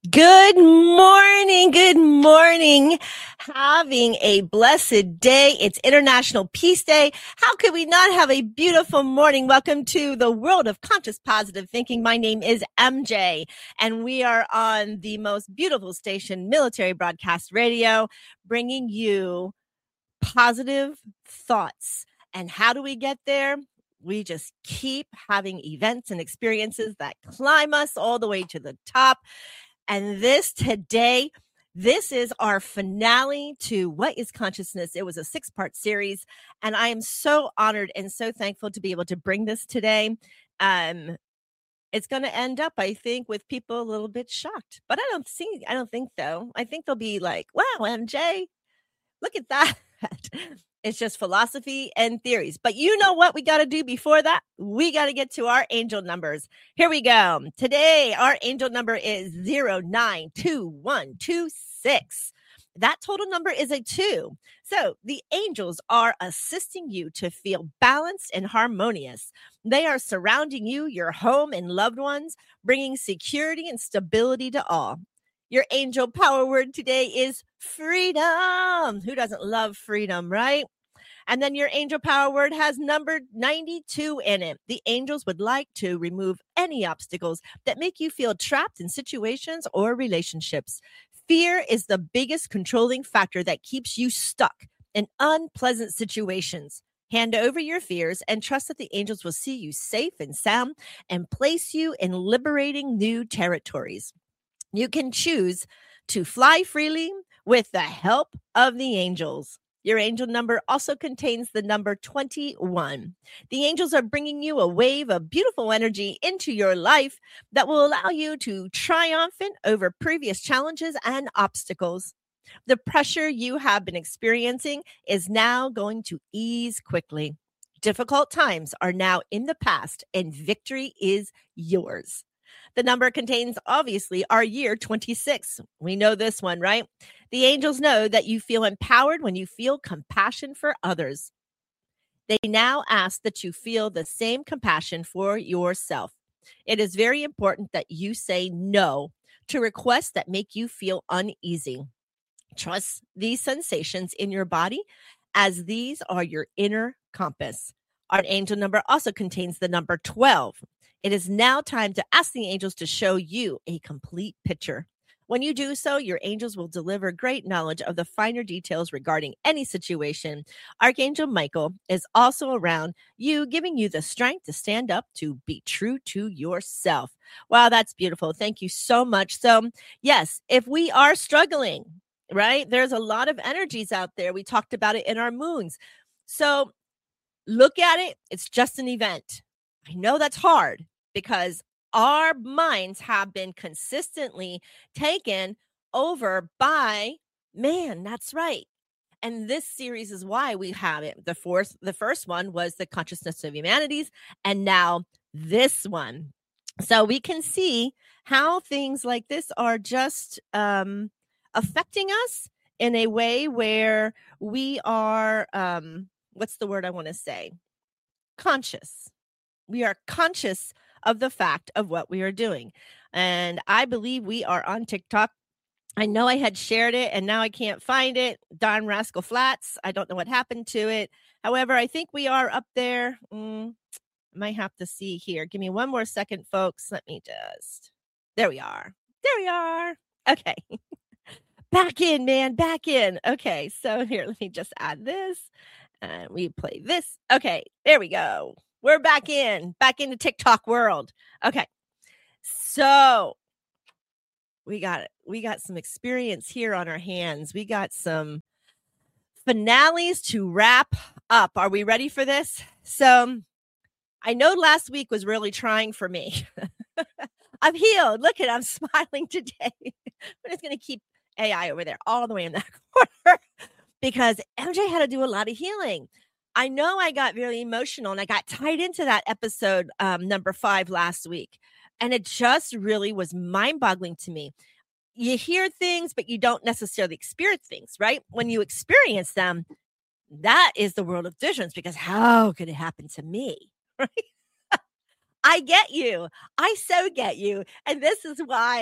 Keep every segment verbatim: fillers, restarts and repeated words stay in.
Good morning. Good morning. Having a blessed day. It's International Peace Day. How could we not have a beautiful morning? Welcome to the world of conscious positive thinking. My name is M J, and we are on the most beautiful station, Military Broadcast Radio, bringing you positive thoughts. And how do we get there? We just keep having events and experiences that climb us all the way to the top. And this today, this is our finale to What is Consciousness? It was a six-part series, and I am so honored and so thankful to be able to bring this today. Um, it's going to end up, I think, with people a little bit shocked, but I don't think I don't think so. I think they'll be like, "Wow, M J, look at that." It's just philosophy and theories. But you know what we got to do before that? We got to get to our angel numbers. Here we go. Today, our angel number is zero nine two one two six. That total number is a two. So the angels are assisting you to feel balanced and harmonious. They are surrounding you, your home, and loved ones, bringing security and stability to all. Your angel power word today is freedom. Who doesn't love freedom, right? And then your angel power word has number ninety-two in it. The angels would like to remove any obstacles that make you feel trapped in situations or relationships. Fear is the biggest controlling factor that keeps you stuck in unpleasant situations. Hand over your fears and trust that the angels will see you safe and sound and place you in liberating new territories. You can choose to fly freely with the help of the angels. Your angel number also contains the number twenty-one. The angels are bringing you a wave of beautiful energy into your life that will allow you to triumphant over previous challenges and obstacles. The pressure you have been experiencing is now going to ease quickly. Difficult times are now in the past, and victory is yours. The number contains, obviously, our year twenty-six. We know this one, right? The angels know that you feel empowered when you feel compassion for others. They now ask that you feel the same compassion for yourself. It is very important that you say no to requests that make you feel uneasy. Trust these sensations in your body, as these are your inner compass. Our angel number also contains the number twelve. It is now time to ask the angels to show you a complete picture. When you do so, your angels will deliver great knowledge of the finer details regarding any situation. Archangel Michael is also around you, giving you the strength to stand up to be true to yourself. Wow, that's beautiful. Thank you so much. So, yes, if we are struggling, right, there's a lot of energies out there. We talked about it in our moons. So, look at it. It's just an event. I know that's hard because our minds have been consistently taken over by man. That's right. And this series is why we have it. The fourth, the first one was the consciousness of humanities, and now this one. So we can see how things like this are just um, affecting us in a way where we are, um, what's the word I want to say? Conscious. We are conscious of the fact of what we are doing. And I believe we are on TikTok. I know I had shared it and now I can't find it. Darn Rascal Flats. I don't know what happened to it. However, I think we are up there. Mm, might have to see here. Give me one more second, folks. Let me just, there we are. There we are. Okay. Back in, man, back in. Okay. So here, let me just add this and we play this. Okay. There we go. We're back in, back in the TikTok world. Okay. So we got it. We got some experience here on our hands. We got some finales to wrap up. Are we ready for this? So I know last week was really trying for me. I'm healed. Look at, I'm smiling today. I'm just going to keep A I over there all the way in that corner because M J had to do a lot of healing. I know I got very emotional and I got tied into that episode um, number five last week. And it just really was mind-boggling to me. You hear things, but you don't necessarily experience things, right? When you experience them, that is the world of visions, because how could it happen to me? Right? I get you. I so get you. And this is why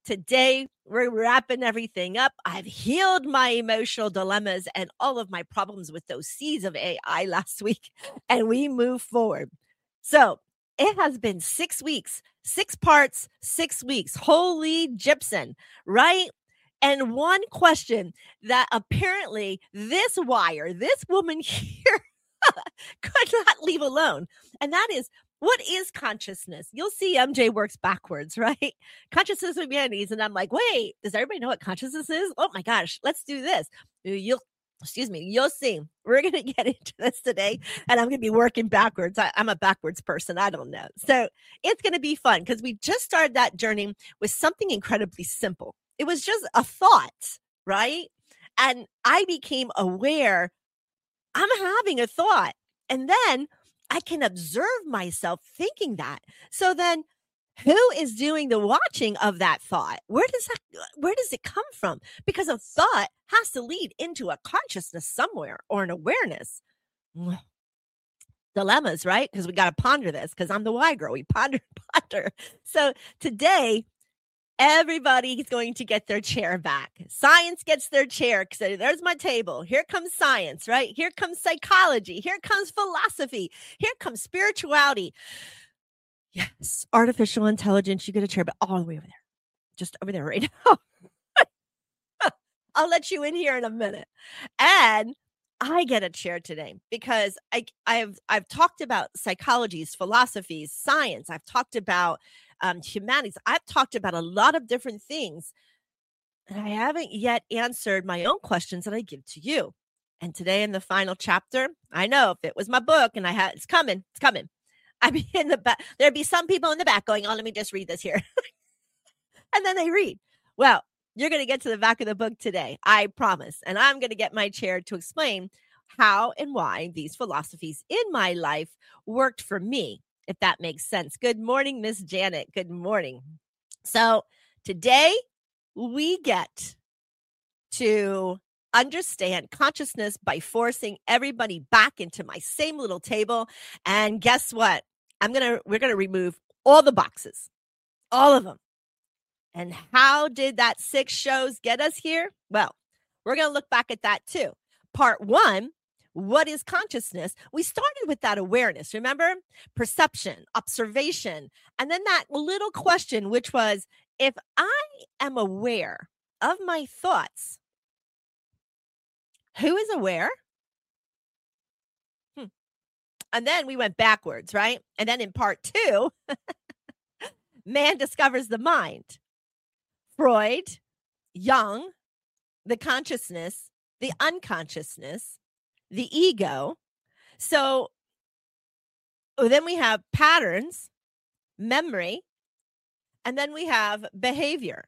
Today, we're wrapping everything up. I've healed my emotional dilemmas and all of my problems with those seeds of A I last week, and we move forward. So it has been six weeks, six parts, six weeks. Holy gypsum, right? And one question that apparently this wire, this woman here could not leave alone. And that is, what is consciousness? You'll see M J works backwards, right? Consciousness of humanities. And I'm like, wait, does everybody know what consciousness is? Oh my gosh, let's do this. You'll, excuse me, you'll see. We're going to get into this today, and I'm going to be working backwards. I, I'm a backwards person. I don't know. So it's going to be fun because we just started that journey with something incredibly simple. It was just a thought, right? And I became aware I'm having a thought. And then I can observe myself thinking that. So then who is doing the watching of that thought? Where does that, where does it come from? Because a thought has to lead into a consciousness somewhere or an awareness. Dilemmas, right? Because we got to ponder this because I'm the Y girl. We ponder, ponder. So today, everybody's going to get their chair back. Science gets their chair. So there's my table. Here comes science, right? Here comes psychology. Here comes philosophy. Here comes spirituality. Yes, artificial intelligence. You get a chair, but all the way over there. Just over there right now. I'll let you in here in a minute. And I get a chair today because I, I've I've talked about psychologies, philosophies, science. I've talked about um, humanities. I've talked about a lot of different things, and I haven't yet answered my own questions that I give to you. And today, in the final chapter, I know if it was my book, and I had it's coming, it's coming. I'd be in the back. There'd be some people in the back going, "Oh, let me just read this here," and then they read. Well, you're going to get to the back of the book today, I promise. And I'm going to get my chair to explain how and why these philosophies in my life worked for me, if that makes sense. Good morning, Miss Janet. Good morning. So today we get to understand consciousness by forcing everybody back into my same little table. And guess what? I'm going to, we're going to remove all the boxes, all of them. And how did that six shows get us here? Well, we're going to look back at that too. Part one, what is consciousness? We started with that awareness, remember? Perception, observation, and then that little question, which was, if I am aware of my thoughts, who is aware? Hmm. And then we went backwards, right? And then in part two, man discovers the mind. Freud, Jung, the consciousness, the unconsciousness, the ego. So oh, then we have patterns, memory, and then we have behavior.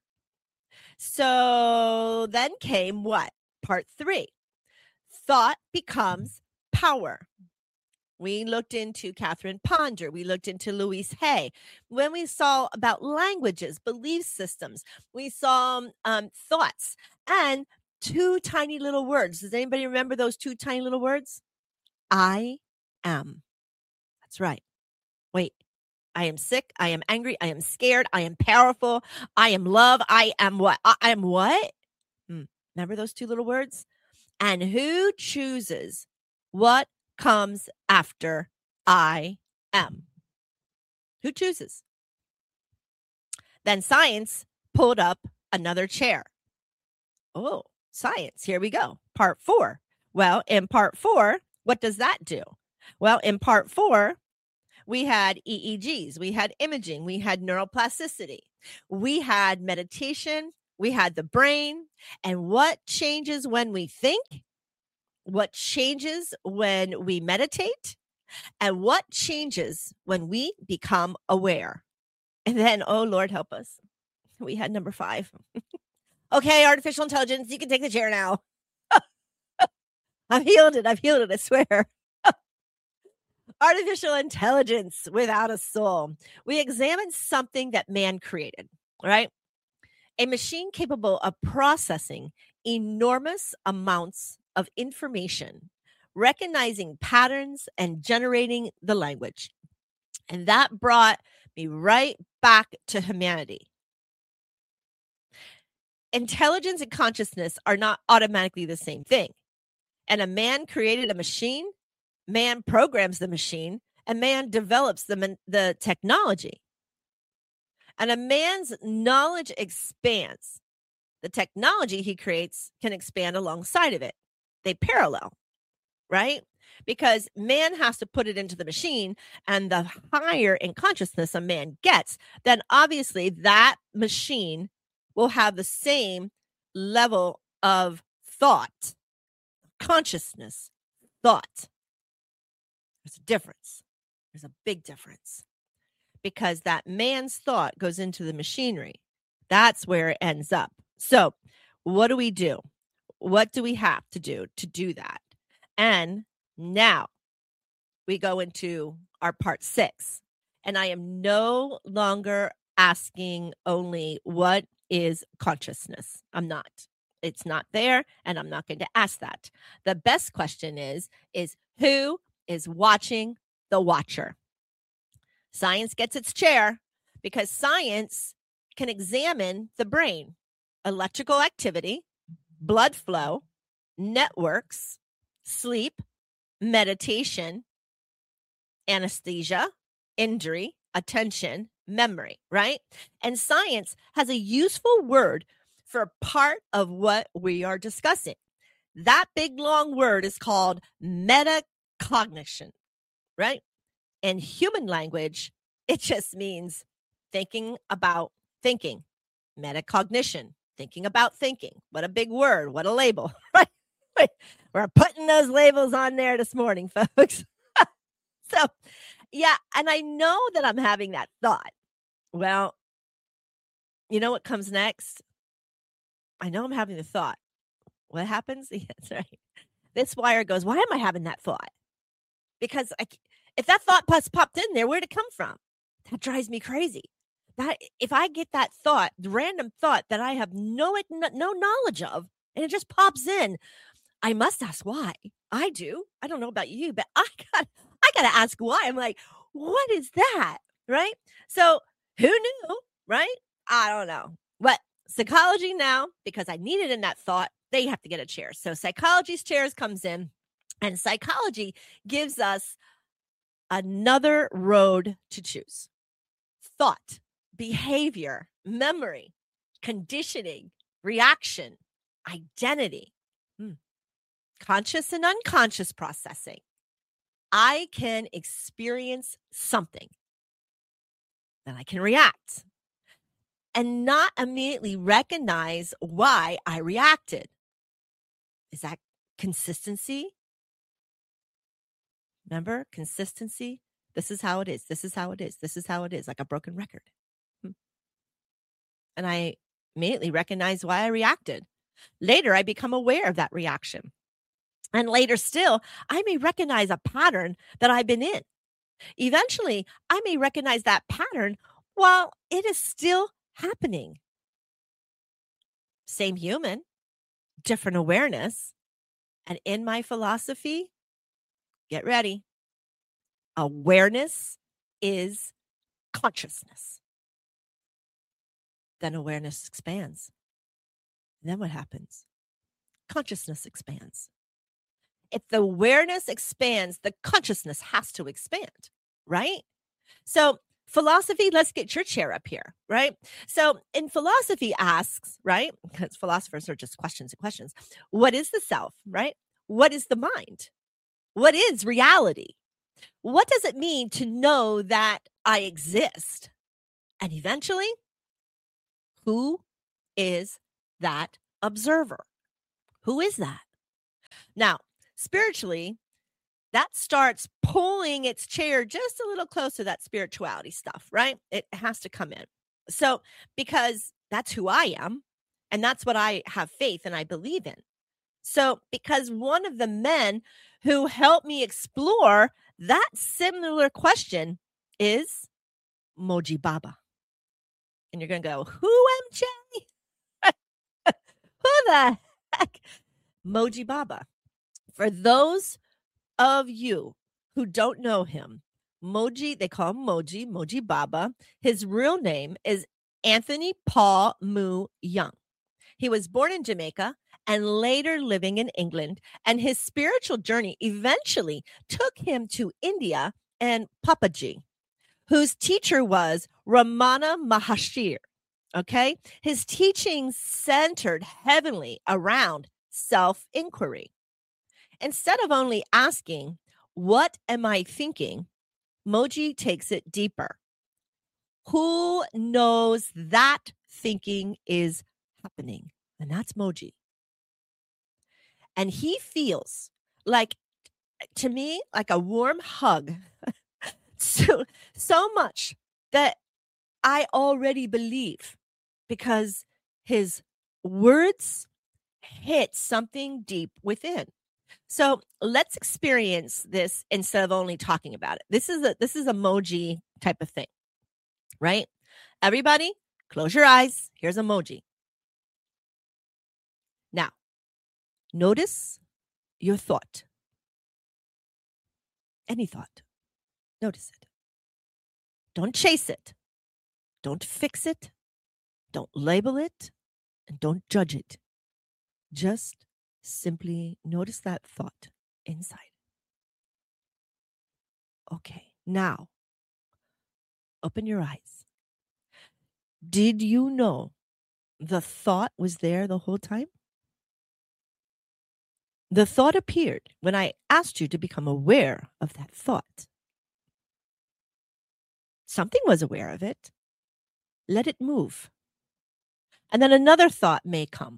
So then came what? Part three. Thought becomes power. We looked into Catherine Ponder. We looked into Louise Hay. When we saw about languages, belief systems, we saw um, thoughts and two tiny little words. Does anybody remember those two tiny little words? I am. That's right. Wait, I am sick. I am angry. I am scared. I am powerful. I am love. I am what? I am what? Hmm. Remember those two little words? And who chooses what comes after I am? Who chooses? Then science pulled up another chair. Oh, science. Here we go. Part four. Well, in part four, what does that do? Well, in part four, we had E E Gs, we had imaging, we had neuroplasticity, we had meditation, we had the brain, and what changes when we think? What changes when we meditate, and what changes when we become aware. And then, oh, Lord, help us. We had number five. Okay, artificial intelligence, you can take the chair now. I've healed it. I've healed it, I swear. Artificial intelligence without a soul. We examined something that man created, right? A machine capable of processing enormous amounts of information, recognizing patterns and generating the language. And that brought me right back to humanity. intelligence and consciousness are not automatically the same thing. And a man created a machine, man programs the machine, and man develops the, the technology. And a man's knowledge expands. The technology he creates can expand alongside of it. They parallel, right? Because man has to put it into the machine, and the higher in consciousness a man gets, then obviously that machine will have the same level of thought, consciousness, thought. There's a difference. There's a big difference, because that man's thought goes into the machinery. That's where it ends up. So what do we do? What do we have to do to do that? And now we go into our part six. And I am no longer asking only what is consciousness. I'm not. It's not there, and I'm not going to ask that. The best question is, is who is watching the watcher? Science gets its chair because science can examine the brain, electrical activity, blood flow, networks, sleep, meditation, anesthesia, injury, attention, memory, right? And science has a useful word for part of what we are discussing. That big long word is called metacognition, right? In human language, it just means thinking about thinking. Metacognition, thinking about thinking. What a big word. What a label, right? We're putting those labels on there this morning, folks. So, yeah, and I know that I'm having that thought. Well, you know what comes next? I know I'm having the thought. What happens? Yeah, that's right. This wire goes, why am I having that thought? Because I, if that thought plus popped in there, where'd it come from? That drives me crazy. That if I get that thought, the random thought that I have no no knowledge of, and it just pops in, I must ask why. I do. I don't know about you, but I got I got to ask why. I'm like, what is that? Right? So who knew? Right? I don't know. But psychology now, because I need it in that thought, they have to get a chair. So psychology's chairs comes in, and psychology gives us another road to choose. Thought, behavior, memory, conditioning, reaction, identity, hmm. conscious and unconscious processing. I can experience something, then I can react and not immediately recognize why I reacted. Is that consistency? Remember, consistency? This is how it is. This is how it is. This is how it is, like a broken record. Hmm. And I immediately recognize why I reacted. Later, I become aware of that reaction. And later still, I may recognize a pattern that I've been in. Eventually, I may recognize that pattern while it is still happening. Same human, different awareness. And in my philosophy, get ready. Awareness is consciousness. Then awareness expands. And then what happens? Consciousness expands. If the awareness expands, the consciousness has to expand, right? So philosophy, let's get your chair up here, right? So in philosophy asks, right? Because philosophers are just questions and questions. What is the self, right? What is the mind? What is reality? What does it mean to know that I exist? And eventually, who is that observer? Who is that? Now, spiritually, that starts pulling its chair just a little closer to that spirituality stuff, right? It has to come in. So, because that's who I am, and that's what I have faith and I believe in. So, because one of the men who helped me explore that similar question is Moji Baba. And you're going to go, who, M J? Who the heck? Moji Baba. For those of you who don't know him, Moji, they call him Moji, Moji Baba. His real name is Anthony Paul Moo Young. He was born in Jamaica and later living in England, and his spiritual journey eventually took him to India and Papaji, whose teacher was Ramana Maharshi. Okay, his teachings centered heavily around self-inquiry. Instead of only asking, "What am I thinking?" Moji takes it deeper. Who knows that thinking is happening? And that's Moji. And he feels like, to me, like a warm hug. so, so much that I already believe, because his words hit something deep within. So let's experience this instead of only talking about it. This is a this is a Moji type of thing, right? Everybody, close your eyes. Here's a Moji. Now, notice your thought. Any thought. Notice it. Don't chase it. Don't fix it. Don't label it. And don't judge it. Just simply notice that thought inside. Okay, now open your eyes. Did you know the thought was there the whole time? The thought appeared when I asked you to become aware of that thought. Something was aware of it. Let it move. And then another thought may come.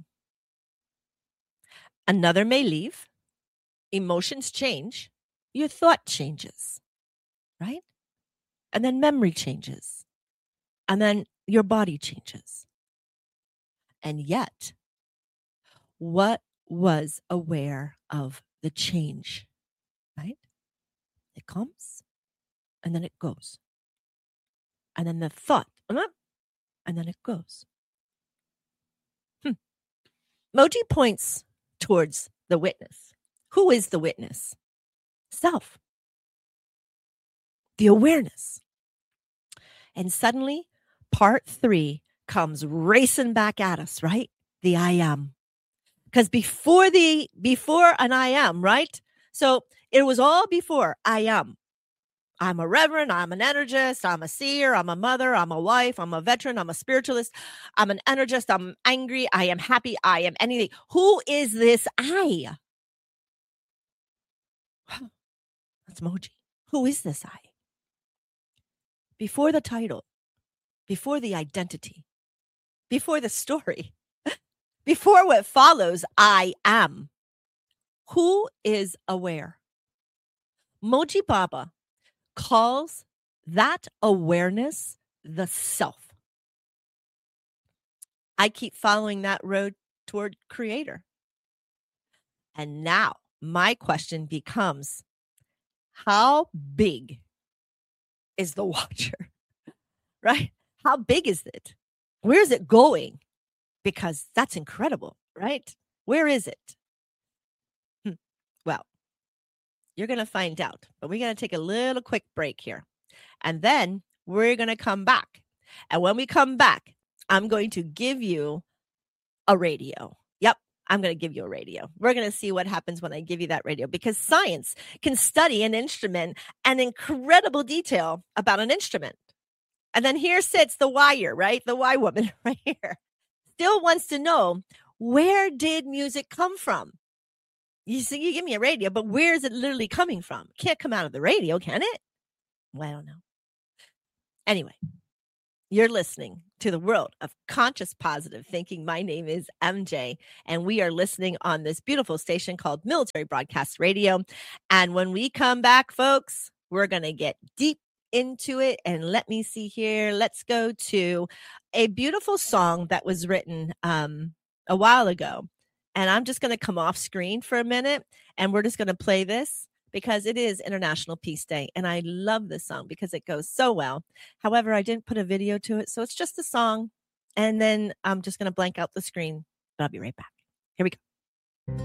Another may leave. Emotions change. Your thought changes, right? And then memory changes. And then your body changes. And yet, what was aware of the change, right? It comes and then it goes. And then the thought, and then it goes. Hmm. Moji points towards the witness. Who is the witness? Self. The awareness. And suddenly, part three comes racing back at us, right? The I am. Because before the before an I am, right? So it was all before I am. I'm a reverend, I'm an energist, I'm a seer, I'm a mother, I'm a wife, I'm a veteran, I'm a spiritualist, I'm an energist, I'm angry, I am happy, I am anything. Who is this I? That's Moji. Who is this I? Before the title, before the identity, before the story, before what follows, I am. Who is aware? Moji Baba calls that awareness the self. I keep following that road toward creator. And now my question becomes, how big is the watcher? Right? How big is it? Where is it going? Because that's incredible, right? Where is it? Hmm. Well, you're going to find out, but we're going to take a little quick break here. And then we're going to come back. And when we come back, I'm going to give you a radio. Yep, I'm going to give you a radio. We're going to see what happens when I give you that radio, because science can study an instrument and incredible detail about an instrument. And then here sits the wire, right? The Y woman right here. Still wants to know, where did music come from? You see, you give me a radio, but where is it literally coming from? Can't come out of the radio, can it? Well, I don't know. Anyway, you're listening to the world of conscious positive thinking. My name is M J, and we are listening on this beautiful station called Military Broadcast Radio. And when we come back, folks, we're going to get deep into it. And let me see here. Let's go to a beautiful song that was written um, a while ago. And I'm just going to come off screen for a minute, and we're just going to play this because it is International Peace Day. And I love this song because it goes so well. However, I didn't put a video to it, so it's just a song. And then I'm just going to blank out the screen, but I'll be right back. Here we go.